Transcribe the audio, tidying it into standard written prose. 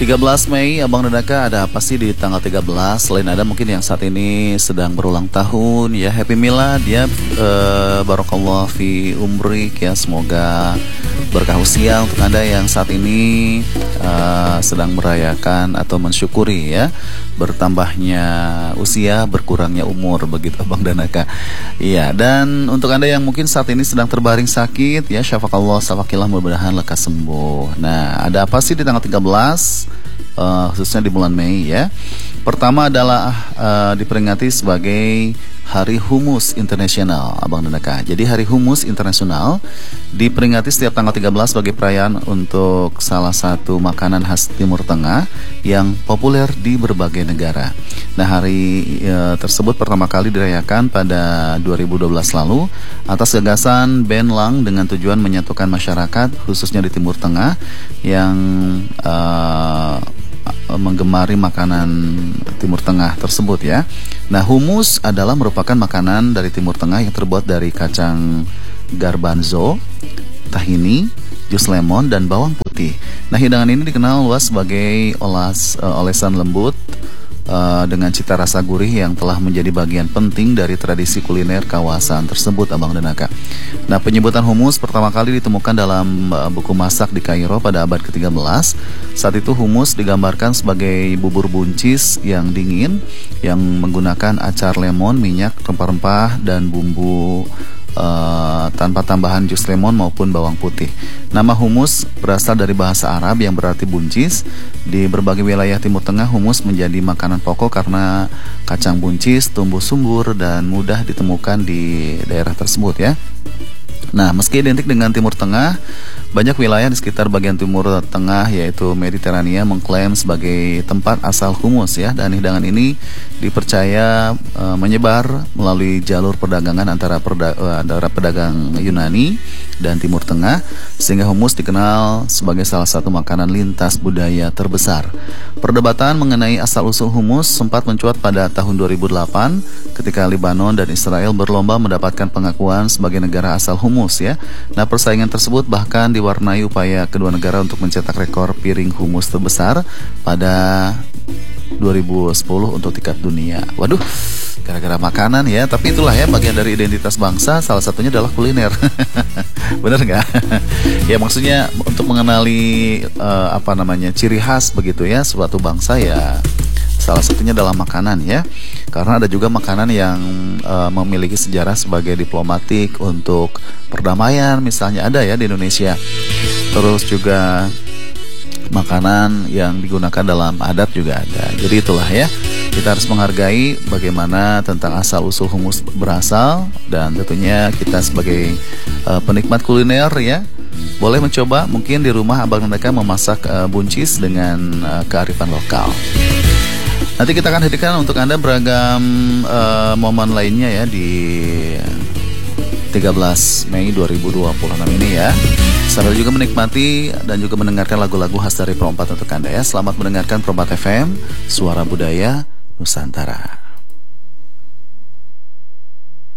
13 Mei, Abang dan Aka, ada apa sih di tanggal 13? Selain ada mungkin yang saat ini sedang berulang tahun, ya Happy Milad ya, Barakallah fi umrik ya, semoga berkah usia untuk Anda yang saat ini sedang merayakan atau mensyukuri ya bertambahnya usia, berkurangnya umur, begitu Abang dan Aka. Iya, dan untuk Anda yang mungkin saat ini sedang terbaring sakit ya, syafakallah, safakillah, mudah-mudahan lekas sembuh. Nah, ada apa sih di tanggal 13? Khususnya di bulan Mei ya. Pertama adalah diperingati sebagai Hari Humus Internasional, Abang dan Aka. Jadi Hari Humus Internasional diperingati setiap tanggal 13 sebagai perayaan untuk salah satu makanan khas Timur Tengah yang populer di berbagai negara. Nah, hari tersebut pertama kali dirayakan pada 2012 lalu atas gagasan Ben Lang dengan tujuan menyatukan masyarakat khususnya di Timur Tengah yang menggemari makanan Timur Tengah tersebut ya. Nah, humus adalah merupakan makanan dari Timur Tengah yang terbuat dari kacang garbanzo, tahini, jus lemon, dan bawang putih. Nah, hidangan ini dikenal luas sebagai olesan lembut dengan cita rasa gurih yang telah menjadi bagian penting dari tradisi kuliner kawasan tersebut, Abang dan Aka. Nah, penyebutan humus pertama kali ditemukan dalam buku masak di Kairo pada abad ke-13. Saat itu humus digambarkan sebagai bubur buncis yang dingin yang menggunakan acar lemon, minyak, rempah-rempah, dan bumbu tanpa tambahan jus lemon maupun bawang putih. Nama humus berasal dari bahasa Arab yang berarti buncis. Di berbagai wilayah Timur Tengah, humus menjadi makanan pokok karena kacang buncis tumbuh subur dan mudah ditemukan di daerah tersebut ya. Nah, meski identik dengan Timur Tengah, banyak wilayah di sekitar bagian Timur Tengah yaitu Mediterania mengklaim sebagai tempat asal humus ya, dan hidangan ini dipercaya menyebar melalui jalur perdagangan antara pedagang Yunani dan Timur Tengah, sehingga humus dikenal sebagai salah satu makanan lintas budaya terbesar. Perdebatan mengenai asal-usul humus sempat mencuat pada tahun 2008 ketika Lebanon dan Israel berlomba mendapatkan pengakuan sebagai negara asal humus ya. Nah, persaingan tersebut bahkan diwarnai upaya kedua negara untuk mencetak rekor piring humus terbesar pada 2010 untuk tingkat dunia. Waduh, gara-gara makanan ya. Tapi itulah ya, bagian dari identitas bangsa, salah satunya adalah kuliner. Bener nggak? Ya, maksudnya untuk mengenali ciri khas begitu ya suatu bangsa ya, salah satunya adalah makanan ya. Karena ada juga makanan yang memiliki sejarah sebagai diplomatik untuk perdamaian, misalnya ada ya di Indonesia. Terus juga makanan yang digunakan dalam adat juga ada. Jadi itulah ya, kita harus menghargai bagaimana tentang asal-usul humus berasal. Dan tentunya kita sebagai penikmat kuliner ya, boleh mencoba mungkin di rumah Abang dan Aka memasak buncis dengan kearifan lokal. Nanti kita akan hadirkan untuk Anda beragam momen lainnya ya di 13 Mei 2026 ini ya. Sambil juga menikmati dan juga mendengarkan lagu-lagu khas dari Pro 4 untuk Anda ya. Selamat mendengarkan Pro 4 FM, Suara Budaya Nusantara.